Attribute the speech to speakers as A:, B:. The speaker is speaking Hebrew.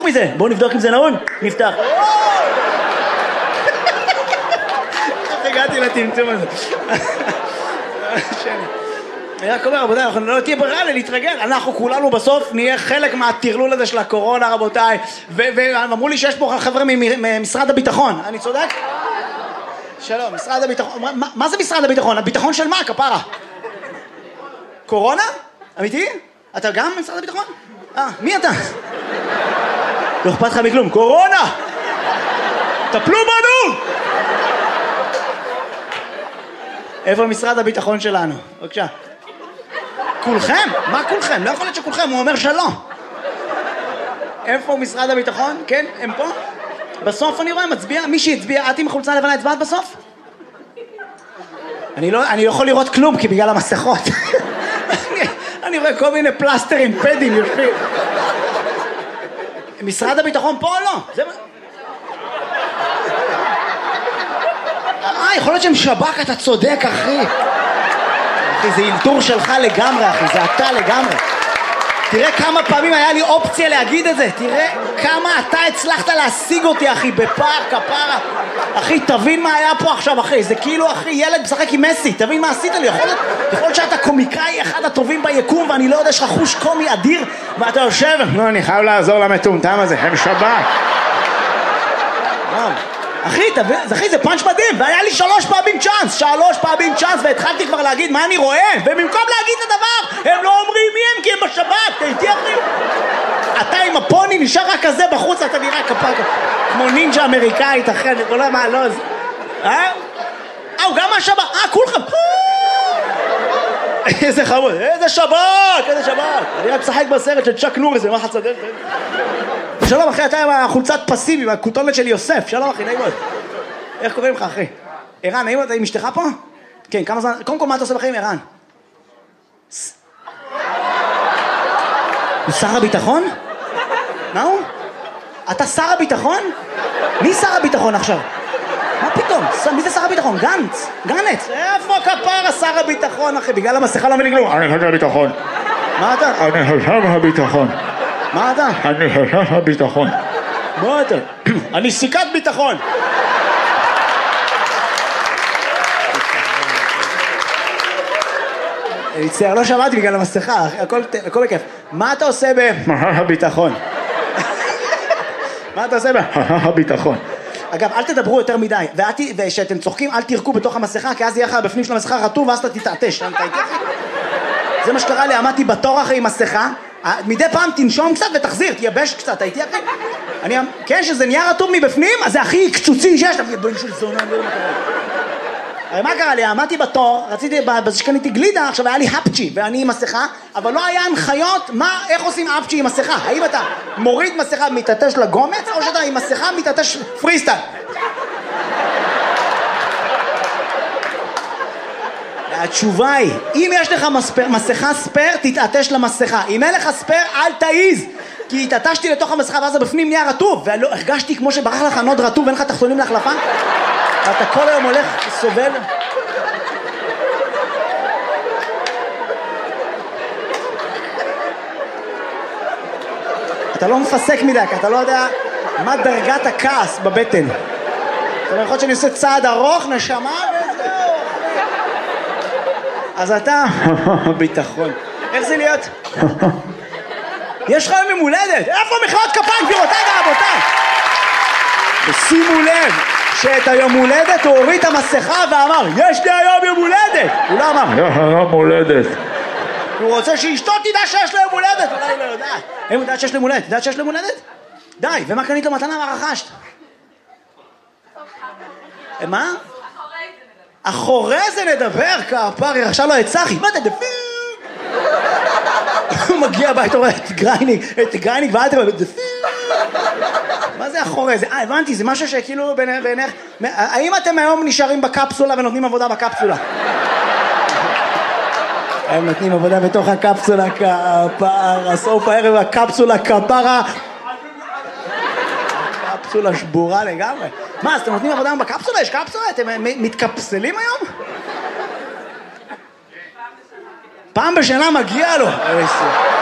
A: מזה, בואו נבדוק אם זה נעול, נפתח. איך הגעתי לטמטום הזה? אני רק אומר, רבותיי, אנחנו לא תהיה ברירה להתרגל, אנחנו כולנו בסוף נהיה חלק מהטרלול הזה של הקורונה, רבותיי, ואמרו לי שיש פה חבר'ה ממשרד הביטחון, אני צודק? שלום, משרד הביטחון, מה זה משרד הביטחון? הביטחון של מה, כפרה? קורונה? אמיתי? אתה גם ממשרד הביטחון? מי אתה? לא אכפת לך מכלום, קורונה! טפלו בנו! איפה משרד הביטחון שלנו? בבקשה. כולכם? מה כולכם? לא יכול להיות שכולכם, הוא אומר שלא. איפה משרד הביטחון? כן, הם פה? בסוף אני רואה מצביע, מי שהצביע, את עם חולצה לבנה הצבעת בסוף? אני לא יכול לראות כלום כי בגלל המסכות. אני רואה כל מיני פלסטרים, פדים יושבים. משרד הביטחון פה או לא? זה מה... יכול להיות שהם שב"כ, אתה צודק, אחי. אחי, זה אילתור שלך לגמרי, אחי, זה אתה לגמרי. תראה כמה פעמים היה לי אופציה להגיד את זה. תראה כמה אתה הצלחת להשיג אותי, אחי, בפער, כפרה. אחי, תבין מה היה פה עכשיו, אחי. זה כאילו, אחי, ילד משחק עם מסי. תבין מה עשית לי. יכול להיות שאתה קומיקאי אחד הטובים ביקום, ואני לא יודע, יש לך חוש קומי אדיר, ואתה יושב, לא, אני חייב לעזור למטומטם הזה, הם שב"כ. אחי, זה פאנץ' מדהים, והיה לי 3 פעמים צ'אנס, והתחלתי כבר להגיד מה אני רואה, ובמקום להגיד את הדבר, הם לא אומרים מי הם, כי הם בשב"כ, אתה איתי אחי? אתה עם הפוני נשאר רק כזה בחוץ, אתה נראה כמו נינג'ה אמריקאית, אחי, אני לא יודע מה, לא, הוא גם מהשב"כ, כולכם, איזה חמוד, איזה שב"כ, אני רק משחק בסרט של צ'אק נורי, זה מה חצדל, שלום אחי, אתה עם החולצת פסיבי, מהכותונת של יוסף, שלום אחי, נעים מאוד. איך קוראים לך אחי? ערן, נעים מאוד, אתה עם אשתך פה? כן, כמה זמן, קודם כל מה אתה עושה בחיים ערן? הוא שר הביטחון? מה הוא? אתה שר הביטחון? מי שר הביטחון עכשיו? מה פתאום? מי זה שר הביטחון? גנץ? איפה כפרה שר הביטחון אחי? בגלל המסכה לא מבין כלום.
B: אני חושב הביטחון.
A: מה אתה?
B: אני חושב הביטחון.
A: מה אתה?
B: אני חושב הביטחון.
A: מה אתה? אני סיכת ביטחון. אני מצטער, לא שמעתי בגלל המסכה, הכל בכיף. מה אתה עושה
B: הביטחון.
A: מה אתה עושה
B: הביטחון.
A: אגב, אל תדברו יותר מדי, ושאתם צוחקים, אל תרקו בתוך המסכה, כי אז יהיה לך בפנים של המסכה רטוב, ואז אתה תתעטש. זה מה שקרה לי, עמדתי בתור אחרי עם מסכה, מדי פעם תנשום קצת ותחזיר, תייבש קצת, אתה איתי אחי? כן, שזה נהיה רטוב מבפנים, אז זה הכי קצוצי שיש, אתה בן של זונה, הרי מה קרה לי? עמדתי בתור, רציתי, בזה שקניתי גלידה, עכשיו היה לי הפצ'י, ואני עם מסכה, אבל לא היה הנחיות, איך עושים הפצ'י עם מסכה? האם אתה מוריד מסכה מתעטש לגומץ, או שאתה עם מסכה מתעטש פריסטייל? התשובה היא, אם יש לך מסכה ספר, תתעטש למסכה. אם אין לך ספר, אל תעיז. כי התעטשתי לתוך המסכה, ואז בפנים נהיה רטוב, והרגשתי כמו שברח לך נוד רטוב, ואין לך תחתונים להחלפה. ואתה כל היום הולך, סובל. אתה לא מפסק מדי, כי אתה לא יודע מה דרגת הכעס בבטן. זאת אומרת, יכול שאני עושה צעד ארוך, נשמה, וזהו. אז אתה, ביטחון. איך זה להיות? יש לך יום הולדת. איפה מחיאות כפיים, גבירותיי ורבותיי? ושימו לב שאת היום הולדת הוא הוריד את המסכה ואמר, יש לי היום יום הולדת. הוא לא אמר,
B: יום הולדת.
A: הוא רוצה שאשתו תדע שיש לו יום הולדת. אולי לא יודעת. הם יודעת שיש לו יום הולדת. יודעת שיש לו יום הולדת? די, ומה קנית לו מתנה? מה רכשת? מה? אחורי זה נדבר, כפרי, עכשיו לא הצחי, מה אתה דפיר? הוא מגיע הבית, הוא רואה את גרייניק ואל תראה, דפיר? מה זה אחורי זה? הבנתי, זה משהו שכאילו בעיניך, האם אתם היום נשארים בקפסולה ונותנים עבודה בקפסולה? הם נותנים עבודה בתוך הקפסולה, כפרה, סוף הערב הקפסולה, כפרה, קפסולה שבורה לגמרי. מה, אז אתם נותנים עבודה בקפסולה? יש קפסולה? אתם מתקפסלים היום? פעם בשנה מגיע לו.